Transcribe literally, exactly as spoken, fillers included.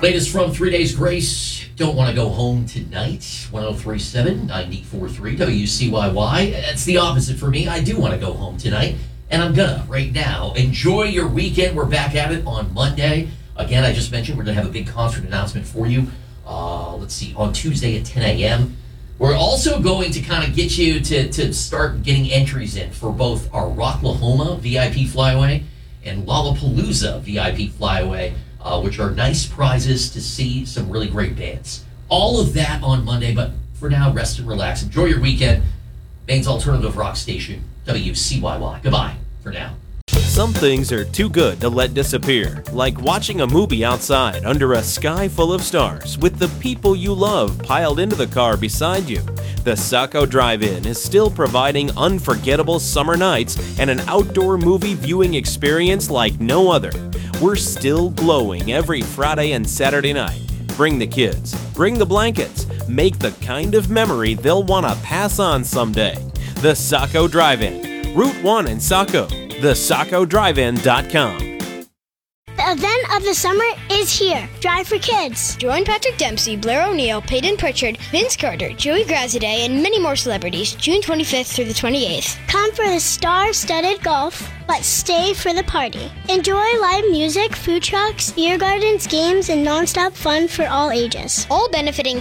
Latest from Three Days Grace. Don't want to go home tonight. one oh three point seven, ninety-four point three W C Y Y. It's the opposite for me. I do want to go home tonight. And I'm gonna right now. Enjoy your weekend. We're back at it on Monday. Again, I just mentioned we're going to have a big concert announcement for you. Uh, let's see, on Tuesday at ten a.m. We're also going to kind of get you to, to start getting entries in for both our Rocklahoma V I P Flyaway and Lollapalooza V I P Flyaway, uh, which are nice prizes to see some really great bands. All of that on Monday, but for now, rest and relax. Enjoy your weekend. Maine's alternative rock station, W C Y Y. Goodbye for now. Some things are too good to let disappear, like watching a movie outside under a sky full of stars with the people you love piled into the car beside you. The Saco Drive-In is still providing unforgettable summer nights and an outdoor movie viewing experience like no other. We're still glowing every Friday and Saturday night. Bring the kids, bring the blankets, make the kind of memory they'll want to pass on someday. The Saco Drive-In, Route one in Saco. the saco drive in dot com. The event of the summer is here. Drive for Kids. Join Patrick Dempsey, Blair O'Neill, Peyton Pritchard, Vince Carter, Joey Graziadei, and many more celebrities June twenty-fifth through the twenty-eighth. Come for the star-studded golf, but stay for the party. Enjoy live music, food trucks, beer gardens, games, and nonstop fun for all ages. All benefiting